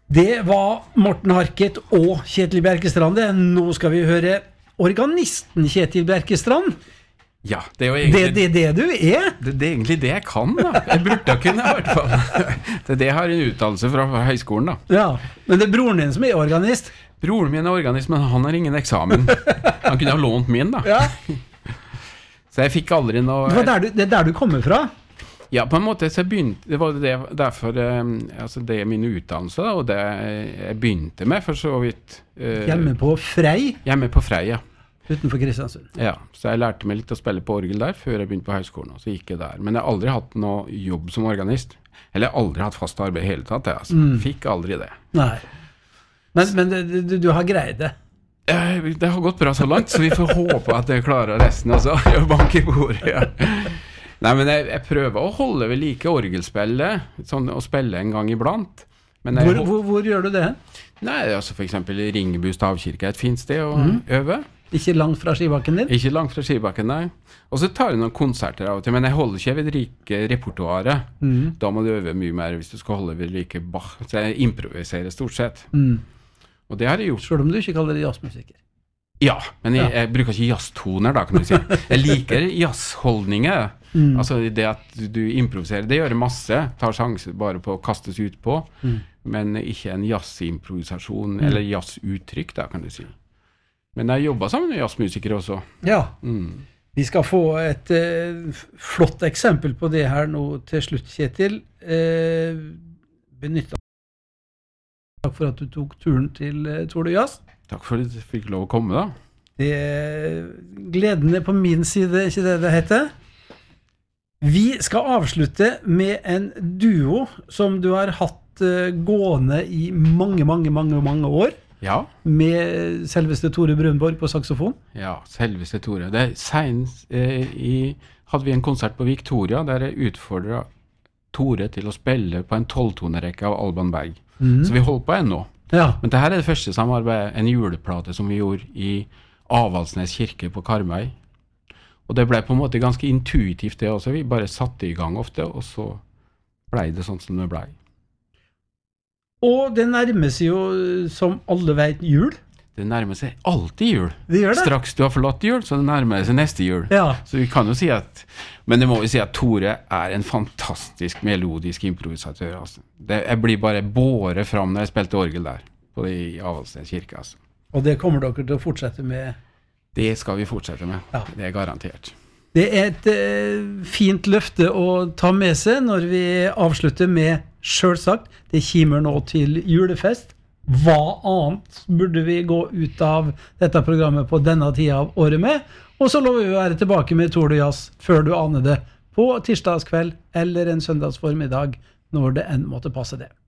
Det var Morten Harket og Kjetil Bjerkestrand. Nå skal vi høre organisten Kjetil Bjerkestrand. Ja, det er jo egentlig det du er. Det er egentlig det jeg kan, da. Jeg burde kunne, i hvert fall. Det har en utdannelse fra høyskolen, da. Ja, men det er broren din som er organist. Broren min er organist, men han har ingen eksamen. Han kunne ha lånt min, da. Ja. Så jeg fikk aldri noe... Det er der du kommer fra? Ja, på en måte så begynte det var derfor altså det er min utdannelse da, og det jeg begynte med for så vidt Hjemme på Frei? Hjemme på Frei, ja. Utenfor Kristiansund? Ja, så jeg lærte meg litt å spille på orgel der før jeg begynte på høyskolen, og så gikk jeg der. Men jeg har aldri hatt noe jobb som organist. Eller aldri hatt fast arbeid i hele tatt, altså. Fikk aldri det. Nei. Men du har greid det? Det har gått bra så langt, så vi får håpe at jeg klarer resten, altså. Jeg banker i bordet, ja. Nei, men jeg prøver å holde ved like orgelspillet, sånn å spille en gang iblant. Men hvor gjør du det? Nei, altså for eksempel Ringebu stavkirke er et fint sted å øve. Ikke langt fra skibakken din? Ikke langt fra skibakken, nei. Og så tar jeg noen konserter av og til, men jeg holder ikke ved like repertoaret. Da må du øve mye mer hvis du skal holde ved like Bach. Så jeg improviserer stort sett. Og det har jeg gjort. Selv om du ikke kaller det jazzmusiker? Ja, men jeg bruker ikke jazztoner da, kan du si. Jeg liker jazzholdninger. Altså det at du improviserer, det gjør masse. Tar sjanser bare på å kastes ut på, men ikke en jazzimprovisasjon, eller jazzuttrykk da, kan du si. Men jeg jobber sammen med jazzmusikere også. Ja. Vi skal få et flott eksempel på det her nå til slutt, Kjetil. Benytt Takk for at du tok turen til Tord og Jazz. Takk for at du fikk lov å komme, da. Gleden er på min side, ikke det heter? Vi skal avslutte med en duo som du har hatt gående i mange år. Ja. Med selveste Tore Brunborg på saxofon. Ja, selveste Tore. Det senest hadde vi en konsert på Victoria der jeg utfordret Tore til å spille på en 12-tonerekke av Alban Berg. Så vi holdt på ennå. Ja. Men dette er det første samarbeidet, en juleplate som vi gjorde i Avaldsnes kirke på Karmøy. Og det ble på en måte ganske intuitivt det også. Vi bare satte i gang ofte, og så ble det sånn som det ble. Og det nærmer seg jo, som alle vet, jul. Det nærmer seg alltid jul. Det gjør det. Straks du har forlatt jul, så det nærmer seg neste jul. Ja. Så vi kan jo si at, men det må vi si at Tore er en fantastisk melodisk improvisatør. Altså. Jeg blir bare båret fram når jeg spilte orgel der, i Avaldsnes kirke. Altså. Og det kommer dere til å fortsette med? Det skal vi fortsette med. Ja. Det er garantert. Det er et fint løfte å ta med seg når vi avslutter med, selvsagt, det kimer nå til julefest. Hva annet burde vi gå ut av dette programmet på denne tida av året med? Og så lover vi å være tilbake med Tord og Jazz før du aner det, på tirsdagskveld eller en søndagsformiddag, når det enn måtte passe det.